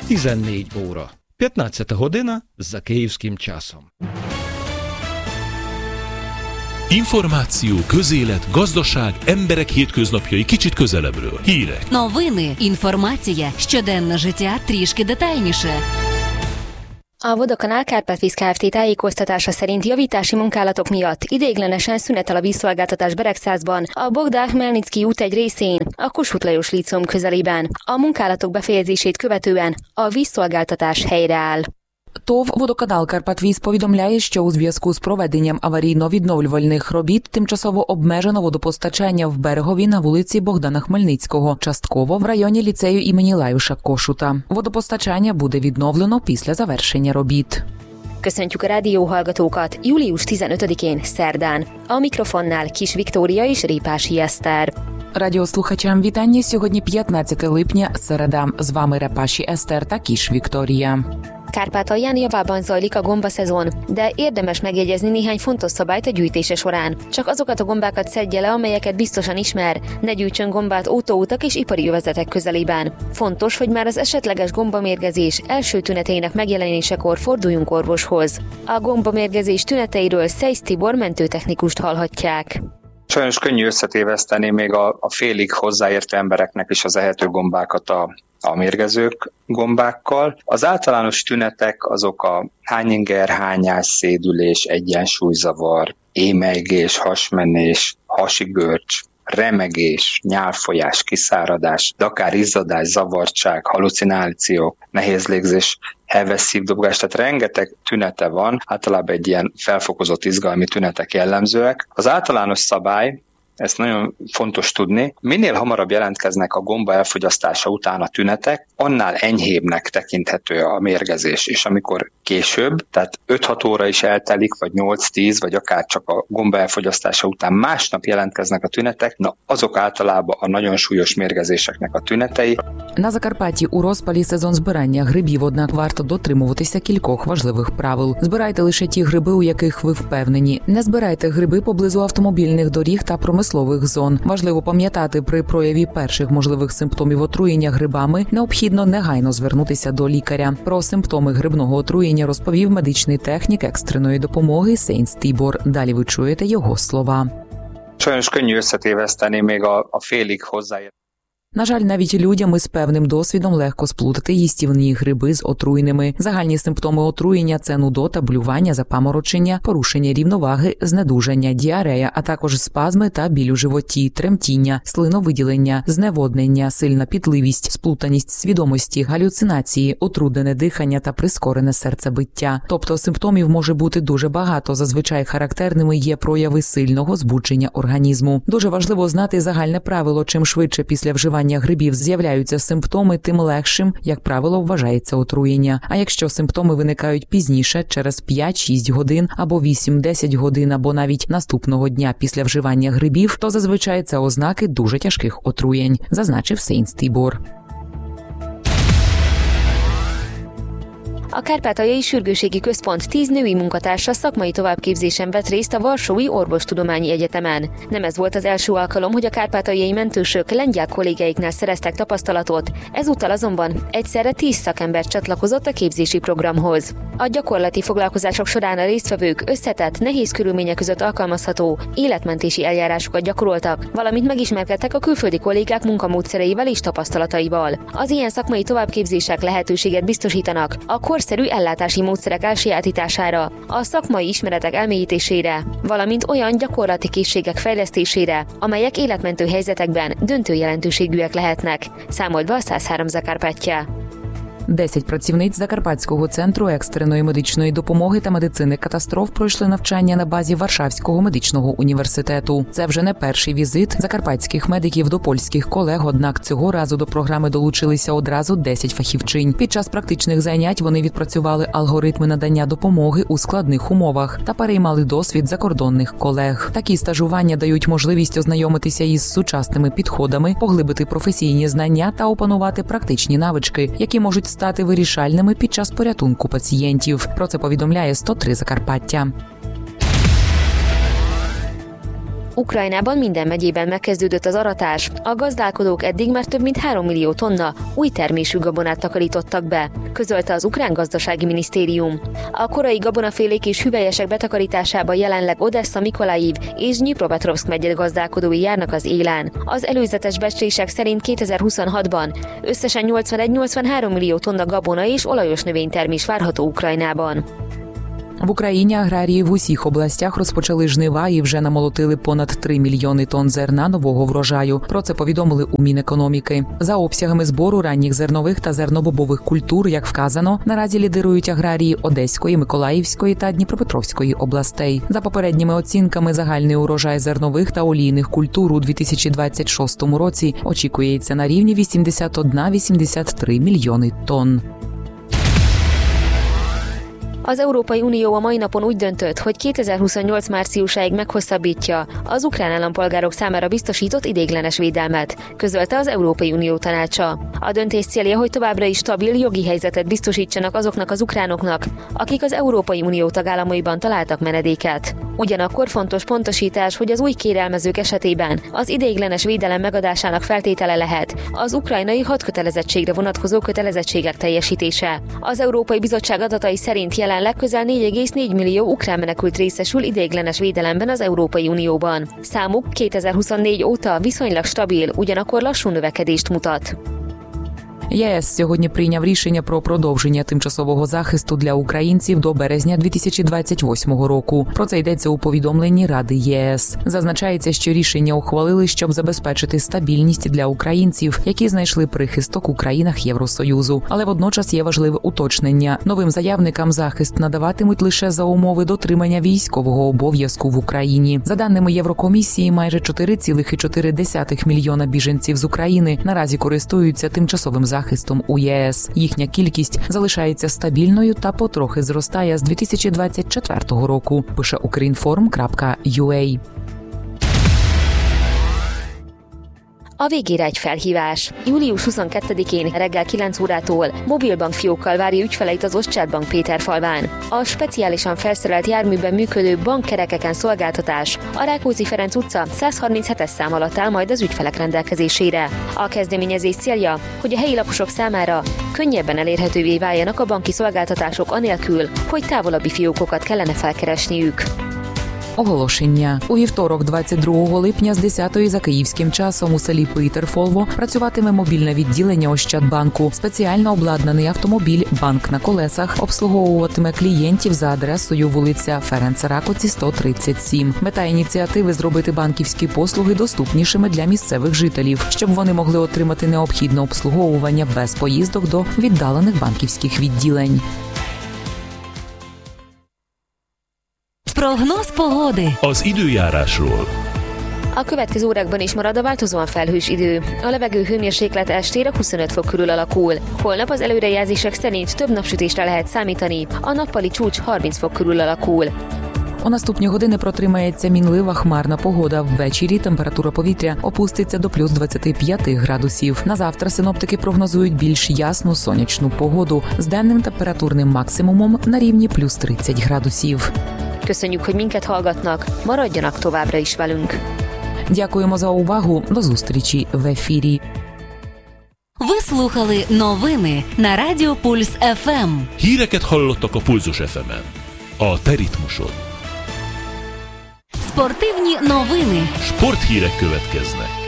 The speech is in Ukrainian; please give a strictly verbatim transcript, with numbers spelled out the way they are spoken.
тиждесяти óra. п'ятнадцята година за київським часом. Információ, közélet, gazdaság, emberek hétköznapjai kicsit közelebbről. Hírek. Новини, інформація, щоденне життя трішки детальніше. A Vodokánál Kárpátvíz Kft. Tájékoztatása szerint javítási munkálatok miatt ideiglenesen szünetel a vízszolgáltatás Beregszászban, a Bogdán-Hmelnicki út egy részén, a Kossuth Lajos Líceum közelében. A munkálatok befejezését követően a vízszolgáltatás helyreáll. ТОВ «Водоканал Карпатвіз» повідомляє, що у зв'язку з проведенням аварійно-відновлювальних робіт тимчасово обмежено водопостачання в Берегові на вулиці Богдана Хмельницького, частково в районі ліцею імені Лаjusa Kossuth. Водопостачання буде відновлено після завершення робіт. Köszöntjük a rádióhallgatókat július tizenötödikén szerdán. A mikrofonnál Kis Viktória és Répási Eszter. Радіослухачам вітання. Сьогодні п'ятнадцяте липня, середа. З вами Репаші Eszter та Kis Viktória. Kárpátalján javában zajlik a gombaszezon, de érdemes megjegyezni néhány fontos szabályt a gyűjtése során. Csak azokat a gombákat szedje le, amelyeket biztosan ismer, ne gyűjtsön gombát autóutak és ipari övezetek közelében. Fontos, hogy már az esetleges gombamérgezés első tüneteinek megjelenésekor forduljunk orvoshoz. A gombamérgezés tüneteiről Szejsz Tibor mentőtechnikust hallhatják. Sajnos könnyű összetéveszteni még a, a félig hozzáértő embereknek is az ehető gombákat a, a mérgezők gombákkal. Az általános tünetek azok a hányinger, hányás, szédülés, egyensúlyzavar, émelygés, hasmenés, hasigörcs, remegés, nyálfolyás, kiszáradás, de akár izzadás, zavartság, halucinációk, nehéz légzés, heves szívdobogás, tehát rengeteg tünete van, általában egy ilyen felfokozott izgalmi tünetek jellemzőek. Az általános szabály, ezt nagyon fontos tudni, minél hamarabb jelentkeznek a gomba elfogyasztása után a tünetek, annál enyhébbnek tekinthető a mérgezés, és amikor később, tehát öt-hat óra is eltelik, vagy nyolc-tíz, vagy akár csak a gomba elfogyasztása után másnap jelentkeznek a tünetek, na azok általában a nagyon súlyos mérgezéseknek a tünetei. На Закарпатті у розпалі сезон збирання грибів, однак варто дотримуватися кількох важливих правил. Збирайте лише ті гриби, у яких ви впевнені. Не збирайте гриби поблизу автомобільних доріг та промислових зон. Важливо пам'ятати, при прояві перших можливих симптомів отруєння грибами необхідно негайно звернутися до лікаря. Про симптоми грибного отруєння розповів медичний технік екстреної допомоги Szejsz Tibor. Далі ви чуєте його слова. Sajnos könnyű összetéveszteni még a, a félig hozzáértő. На жаль, навіть людям із певним досвідом легко сплутати їстівні гриби з отруйними. Загальні симптоми отруєння – це нудота, блювання, запаморочення, порушення рівноваги, знедужання, діарея, а також спазми та біль у животі, тремтіння, слиновиділення, зневоднення, сильна пітливість, сплутаність свідомості, галюцинації, утруднене дихання та прискорене серцебиття. Тобто симптомів може бути дуже багато. Зазвичай характерними є прояви сильного збудження організму. Дуже важливо знати загальне правило: чим швидше після вживання грибів з'являються симптоми, тим легшим, як правило, вважається отруєння. А якщо симптоми виникають пізніше, через п'ять-шість годин або вісім-десять годин, або навіть наступного дня після вживання грибів, то зазвичай це ознаки дуже тяжких отруєнь, зазначив Szejsz Tibor. A Kárpátaljai Sürgősségi Központ tíz női munkatársa szakmai továbbképzésen vett részt a Varsói Orvostudományi Egyetemen. Nem ez volt az első alkalom, hogy a kárpátaljai mentősök lengyel kollégáiknál szereztek tapasztalatot, ezúttal azonban egyszerre tíz szakember csatlakozott a képzési programhoz. A gyakorlati foglalkozások során a résztvevők összetett, nehéz körülmények között alkalmazható életmentési eljárásokat gyakoroltak, valamint megismerkedtek a külföldi kollégák munkamódszereivel és tapasztalataival. Az ilyen szakmai továbbképzések lehetőséget biztosítanak a korszerű ellátási módszerek elsajátítására, a szakmai ismeretek elmélyítésére, valamint olyan gyakorlati készségek fejlesztésére, amelyek életmentő helyzetekben döntő jelentőségűek lehetnek, számolt be a száz három Закарпаття. Десять працівниць Закарпатського центру екстреної медичної допомоги та медицини катастроф пройшли навчання на базі Варшавського медичного університету. Це вже не перший візит закарпатських медиків до польських колег, однак цього разу до програми долучилися одразу десять фахівчинь. Під час практичних занять вони відпрацювали алгоритми надання допомоги у складних умовах та переймали досвід закордонних колег. Такі стажування дають можливість ознайомитися із сучасними підходами, поглибити професійні знання та опанувати практичні навички, які можуть стати вирішальними під час порятунку пацієнтів. Про це повідомляє сто три Закарпаття. Ukrajnában minden megyében megkezdődött az aratás. A gazdálkodók eddig már több mint három millió tonna új termésű gabonát takarítottak be, közölte az ukrán gazdasági minisztérium. A korai gabonafélék és hüvelyesek betakarításába jelenleg Odessa, Mikolajiv és Dnyipropetrovszk megye gazdálkodói járnak az élen. Az előzetes becslések szerint kétezer-huszonhatban összesen nyolcvanegy-nyolcvanhárom millió tonna gabona és olajos növénytermés várható Ukrajnában. В Україні аграрії в усіх областях розпочали жнива і вже намолотили понад три мільйони тонн зерна нового врожаю. Про це повідомили у Мінекономіки. За обсягами збору ранніх зернових та зернобобових культур, як вказано, наразі лідирують аграрії Одеської, Миколаївської та Дніпропетровської областей. За попередніми оцінками, загальний урожай зернових та олійних культур у дві тисячі двадцять шостому році очікується на рівні вісімдесят один - вісімдесят три мільйони тонн. Az Európai Unió a mai napon úgy döntött, hogy kétezer-huszonnyolc márciusáig meghosszabbítja az ukrán állampolgárok számára biztosított ideiglenes védelmet, közölte az Európai Unió tanácsa. A döntés célja, hogy továbbra is stabil jogi helyzetet biztosítsanak azoknak az ukránoknak, akik az Európai Unió tagállamaiban találtak menedéket. Ugyanakkor fontos pontosítás, hogy az új kérelmezők esetében az ideiglenes védelem megadásának feltétele lehet az ukrajnai hadkötelezettségre vonatkozó kötelezettségek teljesítése. Az Európai Bizottság adatai szerint jelenleg közel négy egész négy millió ukrán menekült részesül ideiglenes védelemben az Európai Unióban. Számuk kétezer-huszonnégy óta viszonylag stabil, ugyanakkor lassú növekedést mutat. ЄС сьогодні прийняв рішення про продовження тимчасового захисту для українців до березня дві тисячі двадцять восьмого року. Про це йдеться у повідомленні Ради ЄС. Зазначається, що рішення ухвалили, щоб забезпечити стабільність для українців, які знайшли прихисток у країнах Євросоюзу. Але водночас є важливе уточнення. Новим заявникам захист надаватимуть лише за умови дотримання військового обов'язку в Україні. За даними Єврокомісії, майже чотири цілих чотири десятих мільйона біженців з України наразі користуються тимчасовим захистом. захистом у ЄС. Їхня кількість залишається стабільною та потрохи зростає з дві тисячі двадцять четвертого року, пише ukrinform крапка ю а. A végére egy felhívás. július huszonkettedikén reggel kilenc órától mobilbankfiókkal várja ügyfeleit az Ostjártbank Péterfalván. A speciálisan felszerelt járműben működő bankkerekeken szolgáltatás a Rákóczi Ferenc utca száz harminchetes szám alatt áll majd az ügyfelek rendelkezésére. A kezdeményezés célja, hogy a helyi lakosok számára könnyebben elérhetővé váljanak a banki szolgáltatások anélkül, hogy távolabbi fiókokat kellene felkeresniük. Оголошення. У вівторок, двадцять другого липня, з десятої за київським часом у селі Питерфолво працюватиме мобільне відділення Ощадбанку. Спеціально обладнаний автомобіль «Банк на колесах» обслуговуватиме клієнтів за адресою вулиця Ференца Ракоці, сто тридцять сім. Мета ініціативи – зробити банківські послуги доступнішими для місцевих жителів, щоб вони могли отримати необхідне обслуговування без поїздок до віддалених банківських відділень. Прогноz pogody. Az időjárásról. A következő órákban is marad a változóan felhős idő. A levegő hőmérséklet estére huszonöt fok körül alakul. Holnap az előrejelzések szerint több napsütésre lehet számítani, a nappali csúcs harminc fok körül alakul. У наступні години протримається мінлива хмарна погода. Ввечері температура повітря опуститься до плюс двадцять п'ять градусів. На завтра синоптики прогнозують більш ясну сонячну погоду з денним температурним максимумом на рівні плюс тридцять градусів. Köszönjük, hogy minket hallgatnak, maradjanak továbbra is velünk. Дякуємо за увагу, до зустрічі в ефірі. Ви слухали новини на Радіо Пульс еф ем. Híreket hallottak a Pulzus еф емен. A te ritmusod. Спортивні новини. Sporthírek következnek.